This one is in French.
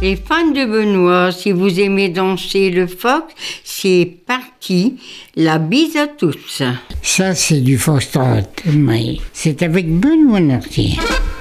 Les fans de Benoît, si vous aimez danser le fox, c'est parti. La bise à tous. Ça, c'est du foxtrot, mais c'est avec Benoît Nortier.